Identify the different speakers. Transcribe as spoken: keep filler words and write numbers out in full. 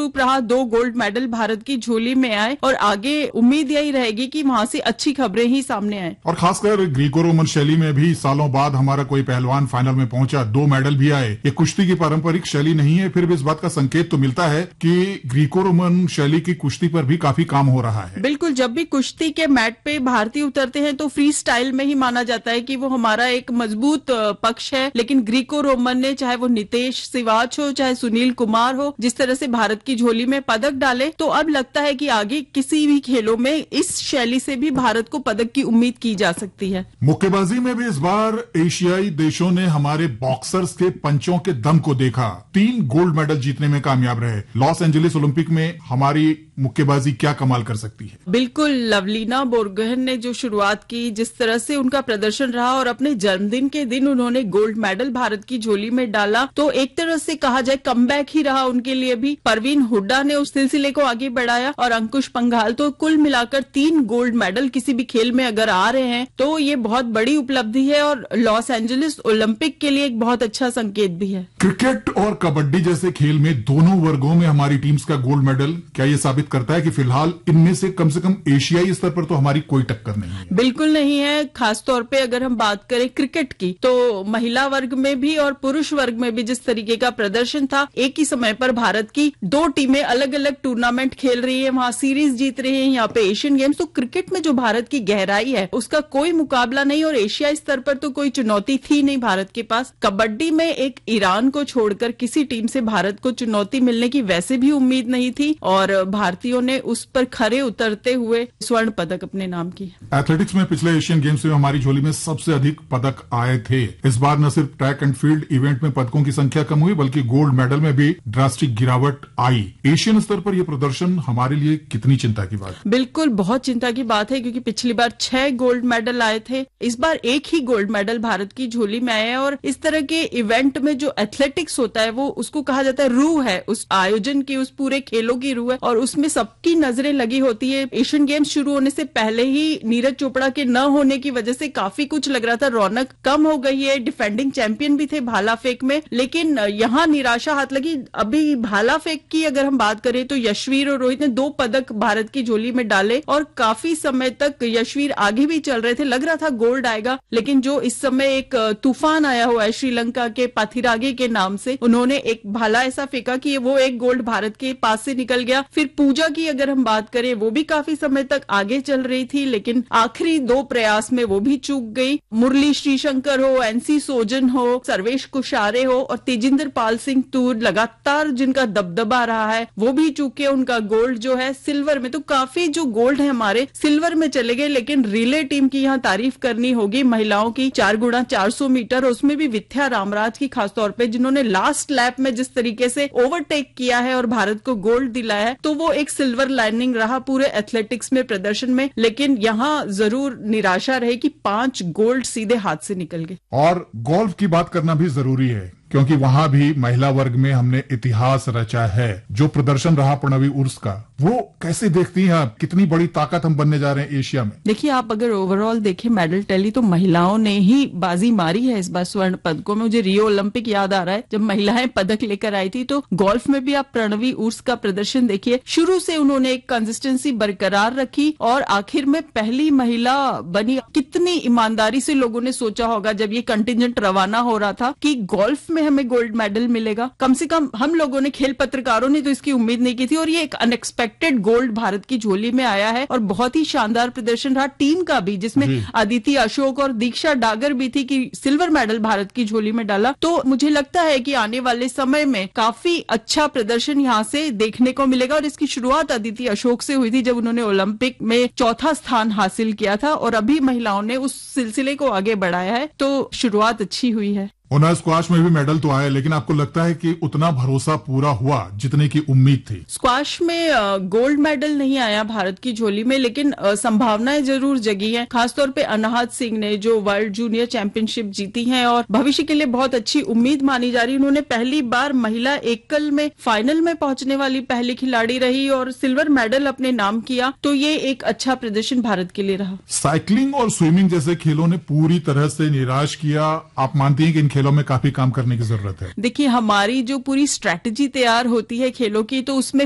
Speaker 1: स्वरूप रहा, दो गोल्ड मेडल भारत की झोली में आए और आगे उम्मीद यही रहेगी कि वहां से अच्छी खबरें ही सामने आए।
Speaker 2: और खासकर ग्रीको रोमन शैली में भी सालों बाद हमारा कोई पहलवान फाइनल में पहुंचा, दो मेडल भी आए। ये कुश्ती की पारंपरिक शैली नहीं है, फिर भी इस बात का संकेत तो मिलता है कि ग्रीको रोमन शैली की कुश्ती पर भी काफी काम हो रहा है।
Speaker 1: बिल्कुल, जब भी कुश्ती के मैट पे भारतीय उतरते हैं तो फ्री स्टाइल में ही माना जाता है कि वो हमारा एक मजबूत पक्ष है, लेकिन ग्रीको रोमन ने, चाहे वो नितेश सिवाच हो चाहे सुनील कुमार हो, जिस तरह से भारत की झोली में पदक डाले, तो अब लगता है कि आगे किसी भी खेलों में इस शैली से भी भारत को पदक की उम्मीद की जा सकती है।
Speaker 2: मुक्केबाजी में भी इस बार एशियाई देशों ने हमारे बॉक्सर्स के पंचों के दम को देखा, तीन गोल्ड मेडल जीतने में कामयाब रहे। लॉस एंजलिस ओलंपिक में हमारी मुक्केबाजी क्या कमाल कर सकती है।
Speaker 1: बिल्कुल, लवलीना बोरगोहेन ने जो शुरुआत की, जिस तरह से उनका प्रदर्शन रहा और अपने जन्मदिन के दिन उन्होंने गोल्ड मेडल भारत की झोली में डाला, तो एक तरह से कहा जाए कमबैक ही रहा उनके लिए भी। परवीन हुड्डा ने उस सिलसिले को आगे बढ़ाया और अंकुश पंघाल, तो कुल मिलाकर तीन गोल्ड मेडल किसी भी खेल में अगर आ रहे हैं तो ये बहुत बड़ी उपलब्धि है और लॉस एंजलिस ओलंपिक के लिए एक बहुत अच्छा संकेत भी है।
Speaker 2: क्रिकेट और कबड्डी जैसे खेल में दोनों वर्गों में हमारी टीम्स का गोल्ड मेडल क्या ये साबित करता है कि फिलहाल इनमें से कम से कम एशियाई स्तर पर तो हमारी कोई टक्कर नहीं है।
Speaker 1: बिल्कुल नहीं है। खासतौर पे अगर हम बात करें क्रिकेट की, तो महिला वर्ग में भी और पुरुष वर्ग में भी जिस तरीके का प्रदर्शन था, एक ही समय पर भारत की दो टीमें अलग अलग टूर्नामेंट खेल रही है, वहां सीरीज जीत रही है, यहाँ पे एशियन गेम्स, तो क्रिकेट में जो भारत की गहराई है उसका कोई मुकाबला नहीं और एशियाई स्तर पर तो कोई चुनौती थी नहीं भारत के पास। कबड्डी में एक ईरान को छोड़कर किसी टीम से भारत को चुनौती मिलने की वैसे भी उम्मीद नहीं थी और भारतीयों ने उस पर खरे उतरते हुए स्वर्ण पदक अपने नाम की।
Speaker 2: एथलेटिक्स में पिछले एशियन गेम्स में हमारी झोली में सबसे अधिक पदक आए थे। इस बार न सिर्फ ट्रैक एंड फील्ड इवेंट में पदकों की संख्या कम हुई, बल्कि गोल्ड मेडल में भी ड्रास्टिक गिरावट आई। एशियन स्तर पर यह प्रदर्शन हमारे लिए कितनी चिंता की बात है?
Speaker 1: बिल्कुल, बहुत चिंता की बात है, क्योंकि पिछली बार छह गोल्ड मेडल आए थे, इस बार एक ही गोल्ड मेडल भारत की झोली में आया है। और इस तरह के इवेंट में जो एथलेटिक्स होता है, वो उसको कहा जाता है रूह है, उस आयोजन की, उस पूरे खेलों की रूह है और उसमें सबकी नजरें लगी होती है। एशियन गेम्स शुरू होने से पहले ही नीरज चोपड़ा के न होने की वजह से काफी कुछ लग रहा था, रौनक कम हो गई है। डिफेंडिंग चैंपियन भी थे भाला फेंक में, लेकिन यहाँ निराशा हाथ लगी। अभी भाला फेंक की अगर हम बात करें तो यशवीर और रोहित ने दो पदक भारत की झोली में डाले और काफी समय तक यशवीर आगे भी चल रहे थे, लग रहा था गोल्ड आएगा, लेकिन जो इस समय एक तूफान आया हुआ है श्रीलंका के पाथिरागे के नाम से, उन्होंने एक भाला ऐसा फेंका कि वो एक गोल्ड भारत के पास से निकल गया। फिर पूजा की अगर हम बात करें, वो भी काफी समय तक आगे चल रही थी, लेकिन आखिरी दो प्रयास में वो भी चूक गई। मुरली श्रीशंकर हो, एनसी सोजन हो, सर्वेश कुशारे हो और तेजिंदर पाल सिंह तूर लगातार जिनका दबदबा रहा है, वो भी चूके। उनका गोल्ड जो है सिल्वर में, तो काफी जो गोल्ड है हमारे सिल्वर में चले गए। लेकिन रिले टीम की यहाँ तारीफ करनी होगी, महिलाओं की चार गुणा चार सौ मीटर, उसमें भी विद्या रामराज की खासतौर पे, जिन्होंने लास्ट लैप में जिस तरीके से ओवरटेक किया है और भारत को गोल्ड दिलाया है, तो वो एक सिल्वर लाइनिंग रहा पूरे एथलेटिक्स में प्रदर्शन में। लेकिन यहाँ जरूर निराशा रहे कि पांच गोल्ड सीधे हाथ से निकल गए।
Speaker 2: और गोल्फ की बात करना भी जरूरी है, क्योंकि वहां भी महिला वर्ग में हमने इतिहास रचा है। जो प्रदर्शन रहा प्रणवी उर्स का, वो कैसे देखती हैं आप? कितनी बड़ी ताकत हम बनने जा रहे हैं एशिया में।
Speaker 1: देखिए, आप अगर ओवरऑल देखें मेडल टैली, तो महिलाओं ने ही बाजी मारी है इस बार स्वर्ण पदकों में। मुझे रियो ओलंपिक याद आ रहा है, जब महिलाएं पदक लेकर आई थी। तो गोल्फ में भी आप प्रणवी उर्स का प्रदर्शन देखिए, शुरू से उन्होंने एक कंसिस्टेंसी बरकरार रखी और आखिर में पहली महिला बनी। कितनी ईमानदारी से लोगों ने सोचा होगा जब ये कंटिजेंट रवाना हो रहा था कि गोल्फ में हमें गोल्ड मेडल मिलेगा। कम से कम हम लोगों ने, खेल पत्रकारों ने तो इसकी उम्मीद नहीं की थी और ये एक अनएक्सपेक्टेड गोल्ड भारत की झोली में आया है और बहुत ही शानदार प्रदर्शन रहा टीम का भी, जिसमें अदिति अशोक और दीक्षा डागर भी थी कि सिल्वर मेडल भारत की झोली में डाला। तो मुझे लगता है कि आने वाले समय में काफी अच्छा प्रदर्शन यहाँ से देखने को मिलेगा और इसकी शुरुआत अदिति अशोक से हुई थी, जब उन्होंने ओलंपिक में चौथा स्थान हासिल किया था और अभी महिलाओं ने उस सिलसिले को आगे बढ़ाया है, तो शुरुआत अच्छी हुई है।
Speaker 2: ओना स्क्वाश में भी मेडल तो आए, लेकिन आपको लगता है कि उतना भरोसा पूरा हुआ जितने की उम्मीद थी?
Speaker 1: स्क्वाश में गोल्ड मेडल नहीं आया भारत की झोली में, लेकिन संभावनाएं जरूर जगी हैं। खासतौर पे अनाहत सिंह ने जो वर्ल्ड जूनियर चैंपियनशिप जीती है और भविष्य के लिए बहुत अच्छी उम्मीद मानी जा रही है। उन्होंने पहली बार महिला एकल में फाइनल में पहुंचने वाली पहली खिलाड़ी रही और सिल्वर मेडल अपने नाम किया, तो ये एक अच्छा प्रदर्शन भारत के लिए रहा।
Speaker 2: साइकिलिंग और स्विमिंग जैसे खेलों ने पूरी तरह से निराश किया। आप मानती हैं कि इन खेलों में काफी काम करने की जरूरत है?
Speaker 1: देखिए, हमारी जो पूरी स्ट्रैटेजी तैयार होती है खेलों की, तो उसमें